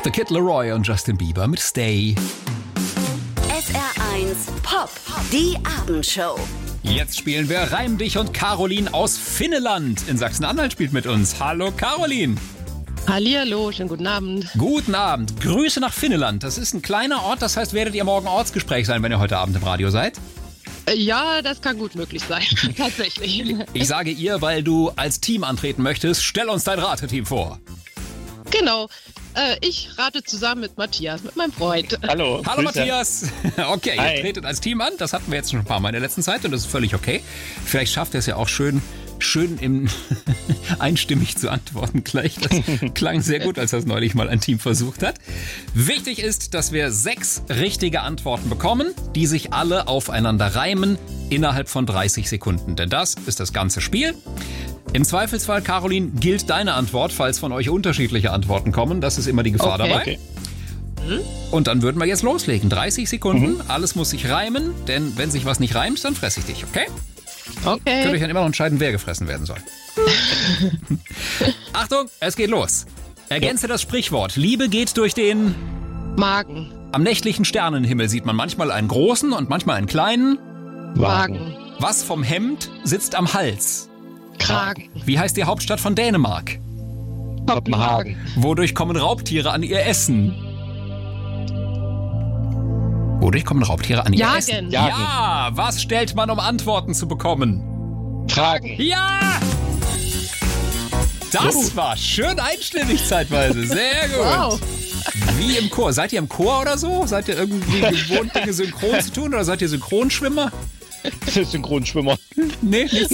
The Kid Laroi und Justin Bieber mit Stay. SR1 Pop, die Abendshow. Jetzt spielen wir Reim dich und Caroline aus Finneland in Sachsen-Anhalt spielt mit uns. Hallo Caroline. Hallihallo, schönen guten Abend. Guten Abend. Grüße nach Finneland. Das ist ein kleiner Ort, das heißt, werdet ihr morgen Ortsgespräch sein, wenn ihr heute Abend im Radio seid? Ja, das kann gut möglich sein, tatsächlich. Ich sage ihr, weil du als Team antreten möchtest, stell uns dein Rateteam vor. Genau, ich rate zusammen mit Matthias, mit meinem Freund. Hallo. Hallo Grüße. Matthias. Okay, Hi. ihr tretet als Team an. Das hatten wir jetzt schon ein paar Mal in der letzten Zeit und das ist völlig okay. Vielleicht schafft ihr es ja auch schön einstimmig zu antworten gleich. Das klang sehr gut, als das neulich mal ein Team versucht hat. Wichtig ist, dass wir 6 richtige Antworten bekommen, die sich alle aufeinander reimen innerhalb von 30 Sekunden. Denn das ist das ganze Spiel. Im Zweifelsfall, Caroline, gilt deine Antwort, falls von euch unterschiedliche Antworten kommen. Das ist immer die Gefahr dabei. Okay. Und dann würden wir jetzt loslegen. 30 Sekunden, alles muss sich reimen, denn wenn sich was nicht reimt, dann fresse ich dich, okay? Könnt ihr Okay. euch dann immer noch entscheiden, wer gefressen werden soll. Achtung, es geht los. Ergänze das Sprichwort. Liebe geht durch den... Magen, Am nächtlichen Sternenhimmel sieht man manchmal einen großen und manchmal einen kleinen. Wagen, Was vom Hemd sitzt am Hals? Kragen, Wie heißt die Hauptstadt von Dänemark? Kopenhagen, Wodurch kommen Raubtiere an ihr Essen? Wodurch kommen Raubtiere an ihr Jagen. Essen? Jagen. Ja, was stellt man, um Antworten zu bekommen? Fragen. Ja! Das war schön einstimmig zeitweise. Sehr gut. Wow. Wie im Chor. Seid ihr im Chor oder so? Seid ihr irgendwie gewohnt, Dinge synchron zu tun? Oder seid ihr Synchronschwimmer? Synchronschwimmer. Nee, nicht